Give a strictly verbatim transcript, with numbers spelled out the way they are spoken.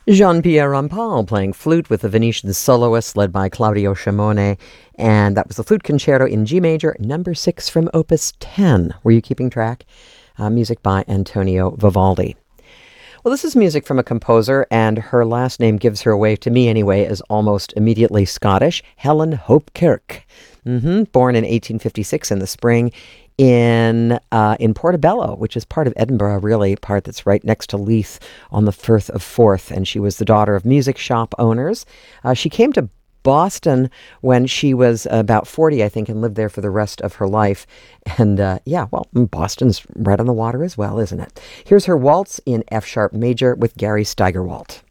Jean-Pierre Rampal playing flute with the Venetian soloists led by Claudio Scimone, and that was the Flute Concerto in G major, number six from Opus ten. Were you keeping track? Uh, music by Antonio Vivaldi. Well, this is music from a composer, and her last name gives her away, to me anyway, as almost immediately Scottish, Helen Hope Kirk. Mm-hmm. Born in eighteen fifty-six in the spring in uh, in Portobello, which is part of Edinburgh, really, part that's right next to Leith on the Firth of Forth, and she was the daughter of music shop owners. Uh, she came to Boston when she was about forty, I think, and lived there for the rest of her life. And uh, yeah, well, Boston's right on the water as well, isn't it? Here's her waltz in F-sharp major with Gary Steigerwalt.